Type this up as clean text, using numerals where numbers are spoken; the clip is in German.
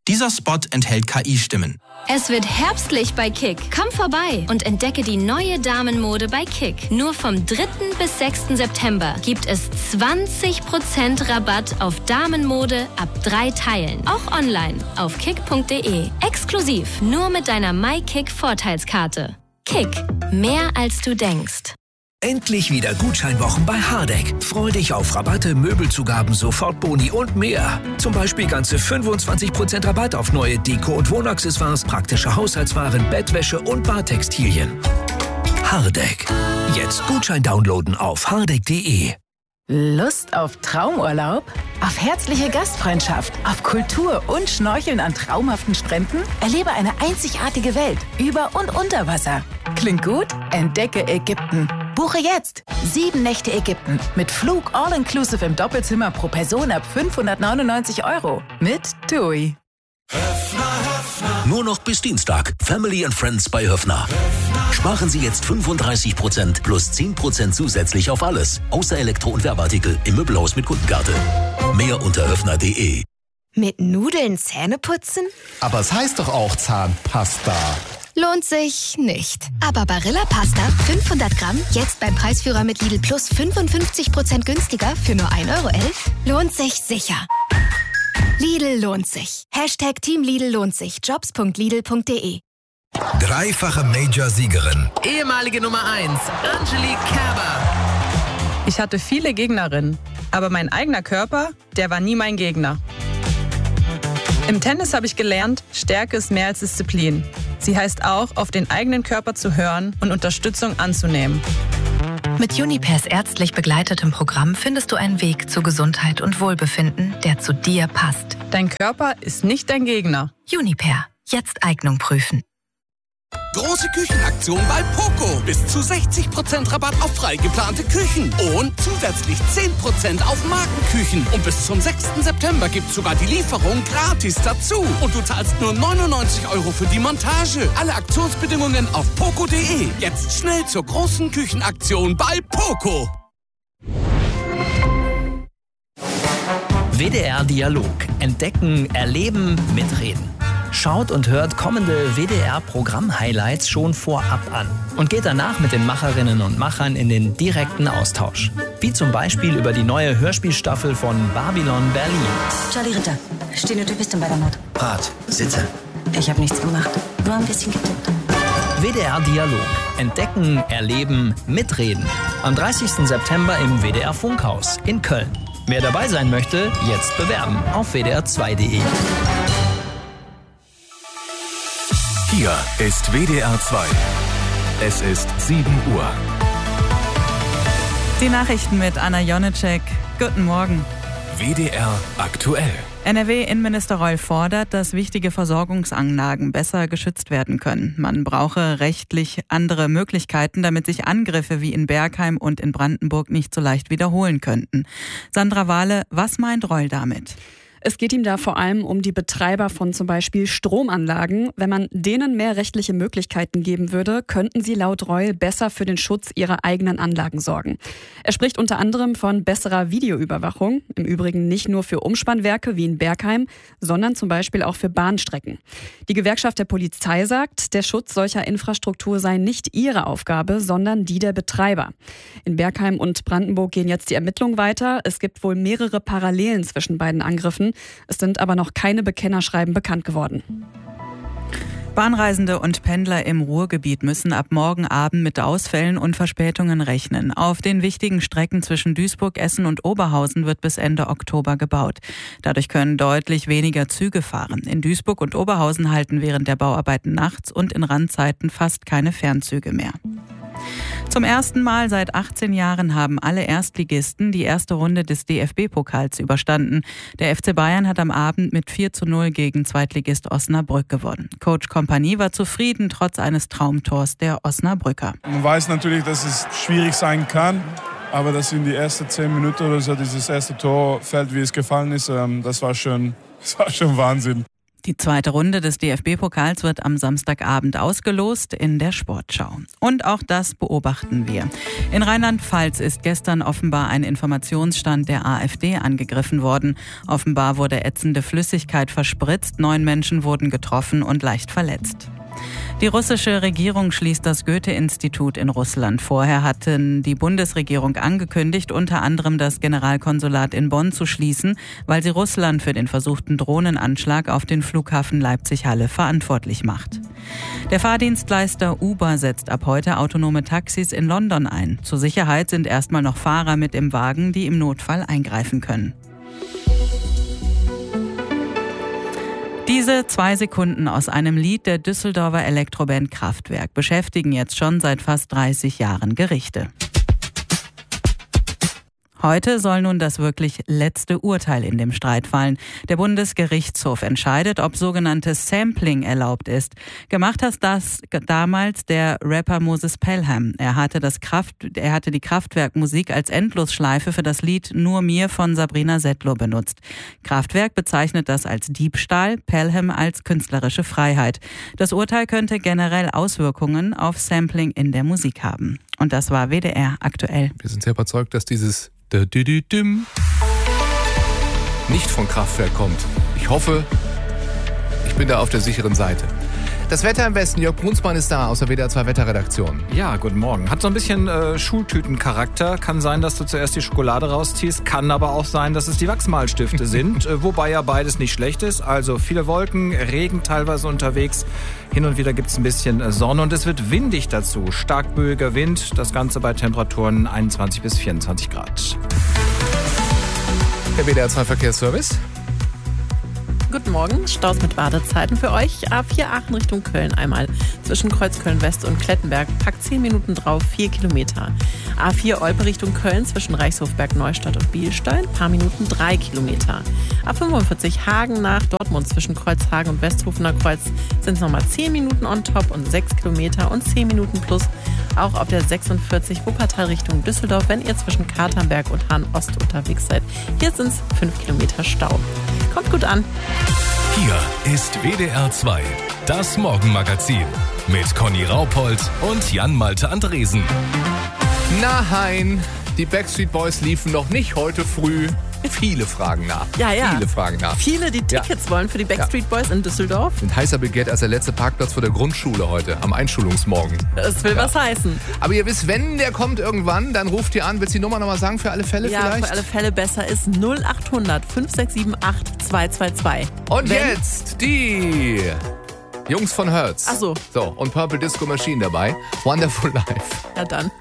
Dieser Spot enthält KI-Stimmen. Es wird herbstlich bei Kick. Komm vorbei und entdecke die neue Damenmode bei Kick. Nur vom 3. bis 6. September gibt es 20% Rabatt auf Damenmode ab 3 Teilen. Auch online auf kick.de. Exklusiv nur mit deiner MyKick-Vorteilskarte. Kick. Mehr als du denkst. Endlich wieder Gutscheinwochen bei Hardegg. Freu dich auf Rabatte, Möbelzugaben, Sofortboni und mehr. Zum Beispiel ganze 25% Rabatt auf neue Deko- und Wohnaccessoires, praktische Haushaltswaren, Bettwäsche und Badtextilien. Hardegg. Jetzt Gutschein downloaden auf hardegg.de. Lust auf Traumurlaub? Auf herzliche Gastfreundschaft? Auf Kultur und Schnorcheln an traumhaften Stränden? Erlebe eine einzigartige Welt über und unter Wasser. Klingt gut? Entdecke Ägypten. Buche jetzt 7 Nächte Ägypten mit Flug all-inclusive im Doppelzimmer pro Person ab 599 € mit TUI. Nur noch bis Dienstag. Family and Friends bei Höffner. Sparen Sie jetzt 35% plus 10% zusätzlich auf alles. Außer Elektro- und Werbeartikel im Möbelhaus mit Kundenkarte. Mehr unter höffner.de. Mit Nudeln Zähne putzen? Aber es heißt doch auch Zahnpasta. Lohnt sich nicht. Aber Barilla Pasta 500 Gramm jetzt beim Preisführer mit Lidl Plus 55% günstiger für nur 1,11 € lohnt sich sicher. Lidl lohnt sich. Hashtag Team Lidl lohnt sich. Jobs.lidl.de. Dreifache Major-Siegerin. Ehemalige Nummer 1, Angelique Kerber. Ich hatte viele Gegnerinnen, aber mein eigener Körper, der war nie mein Gegner. Im Tennis habe ich gelernt, Stärke ist mehr als Disziplin. Sie heißt auch, auf den eigenen Körper zu hören und Unterstützung anzunehmen. Mit Junipers ärztlich begleitetem Programm findest du einen Weg zu Gesundheit und Wohlbefinden, der zu dir passt. Dein Körper ist nicht dein Gegner. Juniper. Jetzt Eignung prüfen. Große Küchenaktion bei Poco. Bis zu 60% Rabatt auf frei geplante Küchen. Und zusätzlich 10% auf Markenküchen. Und bis zum 6. September gibt's sogar die Lieferung gratis dazu. Und du zahlst nur 99 € für die Montage. Alle Aktionsbedingungen auf poco.de. Jetzt schnell zur großen Küchenaktion bei Poco. WDR Dialog. Entdecken, erleben, mitreden. Schaut und hört kommende WDR-Programm-Highlights schon vorab an und geht danach mit den Macherinnen und Machern in den direkten Austausch. Wie zum Beispiel über die neue Hörspielstaffel von Babylon Berlin. Charlie Ritter, stehende Typistin bei der Mord. Rat, sitze. Ich habe nichts gemacht, nur ein bisschen getippt. WDR Dialog. Entdecken, erleben, mitreden. Am 30. September im WDR Funkhaus in Köln. Wer dabei sein möchte, jetzt bewerben auf wdr2.de. Hier ist WDR 2. Es ist 7 Uhr. Die Nachrichten mit Anna Jonitschek. Guten Morgen. WDR aktuell. NRW-Innenminister Reul fordert, dass wichtige Versorgungsanlagen besser geschützt werden können. Man brauche rechtlich andere Möglichkeiten, damit sich Angriffe wie in Bergheim und in Brandenburg nicht so leicht wiederholen könnten. Sandra Wahle, was meint Reul damit? Es geht ihm da vor allem um die Betreiber von zum Beispiel Stromanlagen. Wenn man denen mehr rechtliche Möglichkeiten geben würde, könnten sie laut Reul besser für den Schutz ihrer eigenen Anlagen sorgen. Er spricht unter anderem von besserer Videoüberwachung. Im Übrigen nicht nur für Umspannwerke wie in Bergheim, sondern zum Beispiel auch für Bahnstrecken. Die Gewerkschaft der Polizei sagt, der Schutz solcher Infrastruktur sei nicht ihre Aufgabe, sondern die der Betreiber. In Bergheim und Brandenburg gehen jetzt die Ermittlungen weiter. Es gibt wohl mehrere Parallelen zwischen beiden Angriffen. Es sind aber noch keine Bekennerschreiben bekannt geworden. Bahnreisende und Pendler im Ruhrgebiet müssen ab morgen Abend mit Ausfällen und Verspätungen rechnen. Auf den wichtigen Strecken zwischen Duisburg, Essen und Oberhausen wird bis Ende Oktober gebaut. Dadurch können deutlich weniger Züge fahren. In Duisburg und Oberhausen halten während der Bauarbeiten nachts und in Randzeiten fast keine Fernzüge mehr. Zum ersten Mal seit 18 Jahren haben alle Erstligisten die erste Runde des DFB-Pokals überstanden. Der FC Bayern hat am Abend mit 4:0 gegen Zweitligist Osnabrück gewonnen. Coach Kompanie war zufrieden, trotz eines Traumtors der Osnabrücker. Man weiß natürlich, dass es schwierig sein kann, aber dass in die ersten 10 Minuten oder so dieses erste Tor fällt, wie es gefallen ist, das war schon Wahnsinn. Die zweite Runde des DFB-Pokals wird am Samstagabend ausgelost in der Sportschau. Und auch das beobachten wir. In Rheinland-Pfalz ist gestern offenbar ein Informationsstand der AfD angegriffen worden. Offenbar wurde ätzende Flüssigkeit verspritzt, 9 Menschen wurden getroffen und leicht verletzt. Die russische Regierung schließt das Goethe-Institut in Russland. Vorher hatten die Bundesregierung angekündigt, unter anderem das Generalkonsulat in Bonn zu schließen, weil sie Russland für den versuchten Drohnenanschlag auf den Flughafen Leipzig-Halle verantwortlich macht. Der Fahrdienstleister Uber setzt ab heute autonome Taxis in London ein. Zur Sicherheit sind erstmal noch Fahrer mit im Wagen, die im Notfall eingreifen können. Diese 2 Sekunden aus einem Lied der Düsseldorfer Elektroband Kraftwerk beschäftigen jetzt schon seit fast 30 Jahren Gerichte. Heute soll nun das wirklich letzte Urteil in dem Streit fallen. Der Bundesgerichtshof entscheidet, ob sogenanntes Sampling erlaubt ist. Gemacht hat das damals der Rapper Moses Pelham. Er hatte die Kraftwerk-Musik als Endlosschleife für das Lied Nur mir von Sabrina Settler benutzt. Kraftwerk bezeichnet das als Diebstahl, Pelham als künstlerische Freiheit. Das Urteil könnte generell Auswirkungen auf Sampling in der Musik haben. Und das war WDR aktuell. Wir sind sehr überzeugt, dass dieses nicht von Kraftwerk kommt. Ich hoffe, ich bin da auf der sicheren Seite. Das Wetter im Westen, Jörg Brunsmann ist da aus der WDR 2 Wetterredaktion. Ja, guten Morgen. Hat so ein bisschen Schultütencharakter. Kann sein, dass du zuerst die Schokolade rausziehst. Kann aber auch sein, dass es die Wachsmalstifte sind. Wobei ja beides nicht schlecht ist. Also viele Wolken, Regen teilweise unterwegs. Hin und wieder gibt es ein bisschen Sonne und es wird windig dazu. Stark böiger Wind. Das Ganze bei Temperaturen 21 bis 24 Grad. Der WDR 2 Verkehrsservice. Guten Morgen, Staus mit Wartezeiten für euch. A4 Aachen Richtung Köln einmal zwischen Kreuzköln West und Klettenberg. Packt 10 Minuten drauf, 4 Kilometer. A4 Olpe Richtung Köln zwischen Reichshofberg, Neustadt und Bielstein. Paar Minuten 3 Kilometer. A45 Hagen nach Dortmund zwischen Kreuzhagen und Westhofener Kreuz sind es nochmal 10 Minuten on top und 6 Kilometer und 10 Minuten plus. Auch auf der 46 Wuppertal Richtung Düsseldorf, wenn ihr zwischen Katernberg und Hahn-Ost unterwegs seid. Hier sind es 5 Kilometer Stau. Kommt gut an. Hier ist WDR 2, das Morgenmagazin mit Conny Raupold und Jan-Malte Andresen. Nein, die Backstreet Boys liefen noch nicht heute früh. Viele fragen nach. Ja. Viele fragen nach. Viele, die Tickets wollen für die Backstreet Boys in Düsseldorf. Sind heißer begehrt als der letzte Parkplatz vor der Grundschule heute, am Einschulungsmorgen. Das will was heißen. Aber ihr wisst, wenn der kommt irgendwann, dann ruft ihr an. Willst du die Nummer nochmal sagen für alle Fälle vielleicht? Ja, für alle Fälle besser ist 0800 5678 222. Und jetzt die Jungs von Hertz. Ach so. So, und Purple Disco Machine dabei. Wonderful Life. Ja dann.